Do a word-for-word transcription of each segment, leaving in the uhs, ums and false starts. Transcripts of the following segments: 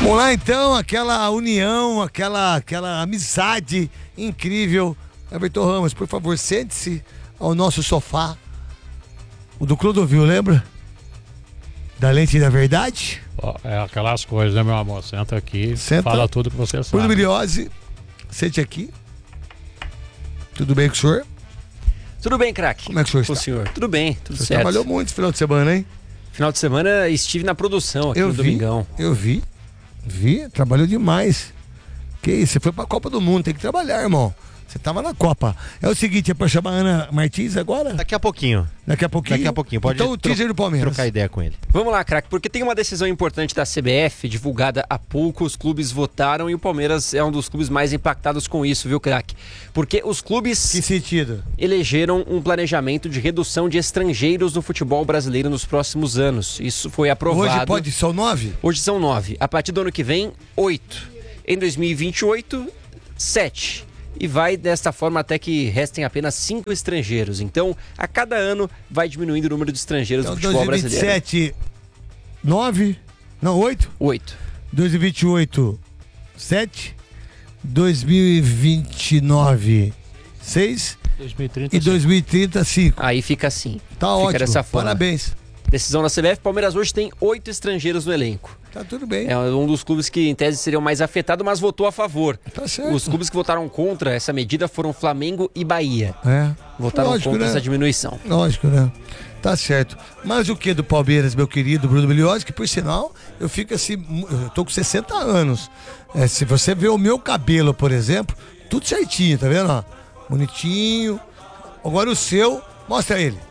Vamos lá então, aquela união, aquela, aquela amizade incrível. Everton Ramos, por favor, sente-se ao nosso sofá. O do Clodovil, lembra? Da Lente da Verdade? Ó, é aquelas coisas, né, meu amor? Senta aqui, Senta. fala tudo que você sabe. Bruno Miliose, sente aqui. Tudo bem com o senhor? Tudo bem, craque? Como é que o senhor Com está? o senhor? Tudo bem, tudo Você certo. trabalhou muito esse final de semana, hein? Final de semana estive na produção aqui Eu no vi, Domingão. eu vi, vi, trabalhou demais. Que isso, você foi pra Copa do Mundo, tem que trabalhar, irmão. Você tava na Copa. É o seguinte, é pra chamar a Ana Martins agora? Daqui a pouquinho. Daqui a pouquinho? Daqui a pouquinho. Pode então o tro- teaser do Palmeiras. trocar ideia com ele. Vamos lá, craque, porque tem uma decisão importante da C B F, divulgada há pouco, os clubes votaram e o Palmeiras é um dos clubes mais impactados com isso, viu, craque? Porque os clubes Que sentido? elegeram um planejamento de redução de estrangeiros no futebol brasileiro nos próximos anos. Isso foi aprovado. Hoje pode, são nove? Hoje são nove. A partir do ano que vem, oito. Em dois mil e vinte e oito, sete. E vai desta forma até que restem apenas cinco estrangeiros. Então, a cada ano vai diminuindo o número de estrangeiros Então do futebol dois mil e vinte e brasileiro. sete, nove? Não, oito? Oito. dois mil e vinte e oito, sete. dois mil e vinte e nove, seis. dois mil e trinta, E dois mil e trinta, cinco. Aí fica assim. Tá fica ótimo. dessa forma. Parabéns. Decisão da C B F, Palmeiras hoje tem oito estrangeiros no elenco. Tá tudo bem. É um dos clubes que, em tese, seriam mais afetados, mas votou a favor. Tá certo. Os clubes que votaram contra essa medida foram Flamengo e Bahia. É. Votaram Lógico, contra né? essa diminuição. Lógico, né? Tá certo. Mas o que do Palmeiras, meu querido Bruno Miliose, que por sinal, eu fico assim, eu tô com sessenta anos. É, se você vê o meu cabelo, por exemplo, tudo certinho, tá vendo? Ó? Bonitinho. Agora o seu, mostra ele.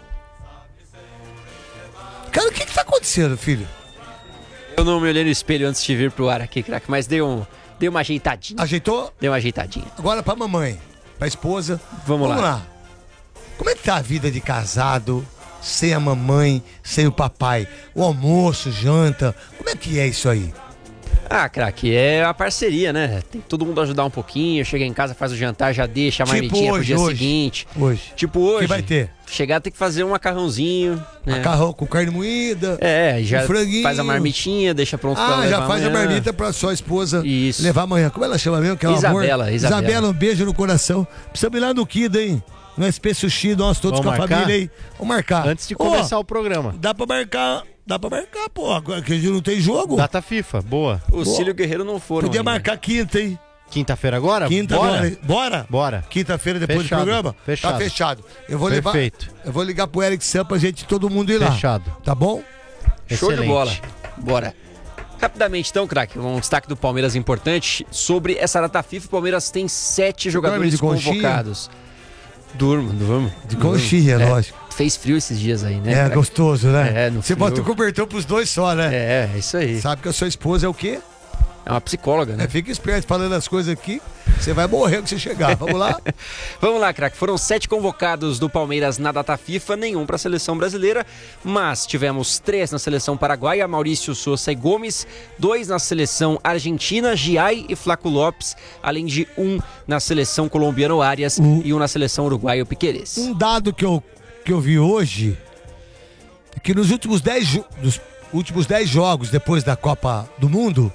Cara, o que que tá acontecendo, filho? Eu não me olhei no espelho antes de vir pro ar aqui, craque, mas dei, um, dei uma ajeitadinha. Ajeitou? Dei uma ajeitadinha. Agora pra mamãe, pra esposa. Vamos lá. lá. Como é que tá a vida de casado, sem a mamãe, sem o papai? O almoço, janta, como é que é isso aí? Ah, craque, é a parceria, né? Tem que todo mundo ajudar um pouquinho, chega em casa, faz o jantar, já deixa a Tipo marmitinha pro hoje, dia hoje. seguinte. Hoje. Tipo hoje. Que vai ter? Chegar tem que fazer um macarrãozinho, né? Macarrão com carne moída. É, já um franguinho. faz a marmitinha, deixa pronto pra Ah, levar já faz a amanhã. marmita pra sua esposa Isso. levar amanhã. Como ela chama mesmo? Que é um Isabela, amor? Isabela. Isabela, um beijo no coração. Precisamos ir lá no Kida, hein? No S P Sushi, nós todos Vamos com a marcar? família aí. Vamos marcar. Antes de Ô, começar o programa. Dá pra marcar, dá pra marcar, pô. Agora que a gente não tem jogo. Data FIFA, boa. O Cílio e o Guerreiro não foram. Podia ainda. marcar quinta, hein? Quinta-feira agora? Quinta Bora? agora. Bora? Bora. Quinta-feira depois Fechado. do programa? Fechado. Tá fechado. Eu vou Perfeito. levar. Eu vou ligar pro Eric Sam pra gente, todo mundo ir lá. Fechado. Tá bom? Show de Excelente. bola. Bora. Rapidamente então, craque, um destaque do Palmeiras importante. Sobre essa data FIFA, o Palmeiras tem sete jogadores de conchinha? convocados. Durmo, durmo. De conchinha, É, lógico. Fez frio esses dias aí, né? É, craque? gostoso, né? É, no Você frio. bota o cobertor pros dois só, né? É, é isso aí. Sabe que a sua esposa é o quê? É uma psicóloga, né? É, fica esperto falando as coisas aqui. Você vai morrer quando você chegar. Vamos lá? Vamos lá, craque. Foram sete convocados do Palmeiras na data FIFA, nenhum para a seleção brasileira, mas tivemos três na seleção paraguaia, Maurício Sousa e Gomes, dois na seleção argentina, Giai e Flaco Lopes, além de um na seleção colombiana, o Arias, Um- e um na seleção uruguaia, o Piquerez. Um dado que eu, que eu vi hoje é que nos últimos dez jo- dos últimos dez jogos depois da Copa do Mundo,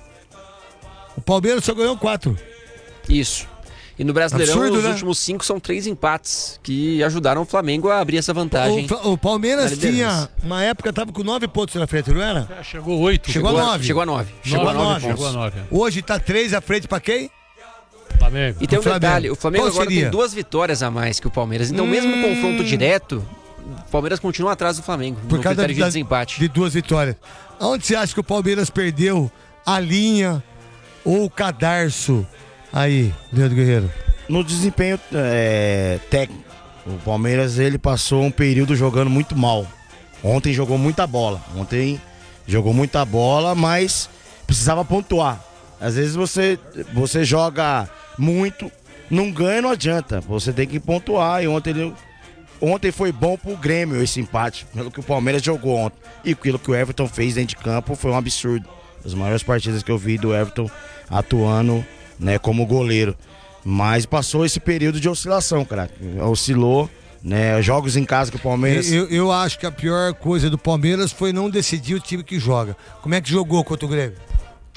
o Palmeiras só ganhou quatro. Isso. E no Brasileirão, Absurdo, os né? últimos cinco são três empates, que ajudaram o Flamengo a abrir essa vantagem. O, Fla- o Palmeiras na liderança. tinha, uma época, tava com nove pontos na frente, não era? É, chegou oito. Chegou a nove. Chegou a nove. Chegou a Nove, nove nove. pontos. Chegou a nove. Hoje tá três à frente pra quem? Flamengo. E tem um O Flamengo. detalhe, o Flamengo Qual agora seria? tem duas vitórias a mais que o Palmeiras. Então, mesmo Hum. confronto direto, o Palmeiras continua atrás do Flamengo, Por no causa critério de da- desempate. de duas vitórias. Aonde você acha que o Palmeiras perdeu a linha ou o cadarço? Aí, Leandro Guerreiro. No desempenho é, técnico, o Palmeiras ele passou um período jogando muito mal. Ontem jogou muita bola. Ontem jogou muita bola, mas precisava pontuar. Às vezes você, você joga muito, não ganha, não adianta. Você tem que pontuar. E ontem, ele- ontem foi bom pro Grêmio esse empate, pelo que o Palmeiras jogou ontem. E aquilo que o Everton fez dentro de campo foi um absurdo. As maiores partidas que eu vi do Everton atuando, né, como goleiro. Mas passou esse período de oscilação, cara. Oscilou, né? Jogos em casa que o Palmeiras. Eu, eu acho que a pior coisa do Palmeiras foi não decidir o time que joga. Como é que jogou contra o Grêmio?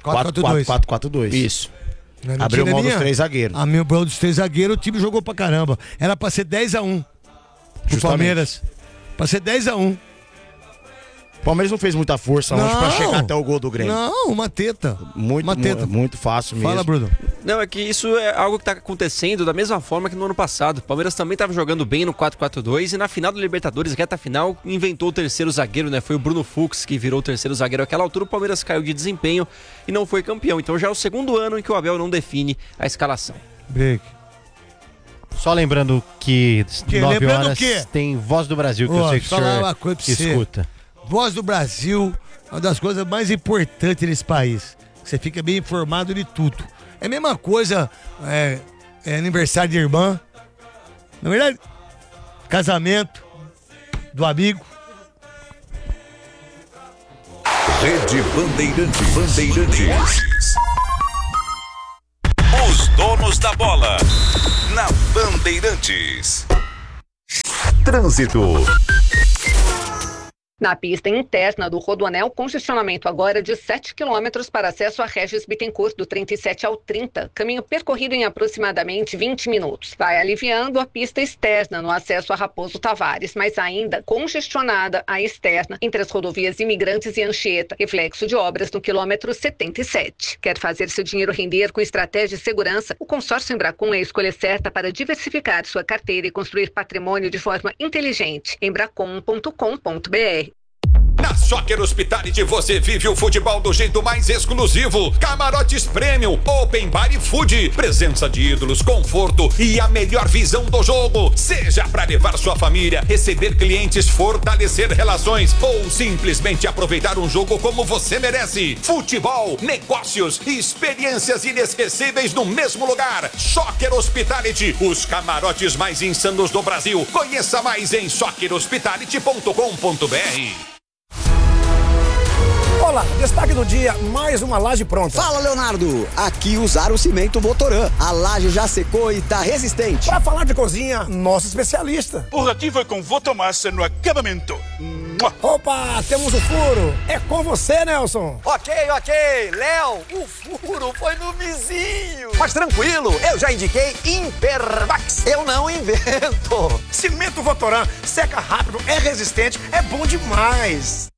quatro quatro dois. quatro quatro dois. Isso. Não é Abriu mentira mão dos minha? três zagueiros. A meu mão dos três zagueiros, o time jogou pra caramba. Era pra ser dez a um pro Justamente. Palmeiras. Pra ser dez a um. O Palmeiras não fez muita força ontem pra chegar até o gol do Grêmio. Não, uma teta. Muito, uma teta. mu- muito fácil mesmo. Fala, Bruno. Não, é que isso é algo que tá acontecendo da mesma forma que no ano passado. O Palmeiras também estava jogando bem no quatro quatro dois e na final do Libertadores, reta final, inventou o terceiro zagueiro, né? Foi o Bruno Fux que virou o terceiro zagueiro. Naquela altura o Palmeiras caiu de desempenho e não foi campeão. Então já é o segundo ano em que o Abel não define a escalação. Break. Só lembrando que Que? nove Lembrando horas o quê? tem Voz do Brasil, que Ó, eu sei que o falar senhor uma coisa pra você. escuta. Voz do Brasil, uma das coisas mais importantes nesse país. Você fica bem informado de tudo. É a mesma coisa, é, é aniversário de irmã, na verdade, casamento do amigo. Rede Bandeirantes. Bandeirantes. Os donos da bola. Na Bandeirantes. Trânsito. Na pista interna do Rodoanel, congestionamento agora de sete quilômetros para acesso a Regis Bittencourt, do trinta e sete ao trinta. Caminho percorrido em aproximadamente vinte minutos. Vai aliviando a pista externa no acesso a Raposo Tavares, mas ainda congestionada a externa entre as rodovias Imigrantes e Anchieta, reflexo de obras no quilômetro setenta e sete. Quer fazer seu dinheiro render com estratégia de segurança? O consórcio Embracon é a escolha certa para diversificar sua carteira e construir patrimônio de forma inteligente. embracon ponto com ponto br. Na Soccer Hospitality você vive o futebol do jeito mais exclusivo. Camarotes Premium, Open Bar e Food. Presença de ídolos, conforto e a melhor visão do jogo. Seja para levar sua família, receber clientes, fortalecer relações ou simplesmente aproveitar um jogo como você merece. Futebol, negócios e experiências inesquecíveis no mesmo lugar. Soccer Hospitality, os camarotes mais insanos do Brasil. Conheça mais em soccer hospitality ponto com ponto br. Olá, destaque do dia, mais uma laje pronta. Fala, Leonardo. Aqui usaram o cimento Votoran. A laje já secou e tá resistente. Para falar de cozinha, nosso especialista. Por aqui foi com Votomassa no acabamento. Opa, temos o furo. É com você, Nelson. Ok, ok. Léo, o furo foi no vizinho. Mas tranquilo, eu já indiquei Impermax. Eu não invento. Cimento Votoran seca rápido, é resistente, é bom demais.